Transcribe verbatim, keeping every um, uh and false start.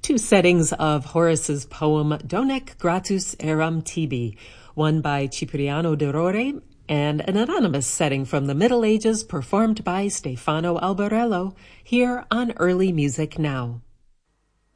Two settings of Horace's poem Donec gratus eram tibi, one by Cipriano de Rore, and an anonymous setting from the Middle Ages performed by Stefano Albarello, here on Early Music Now.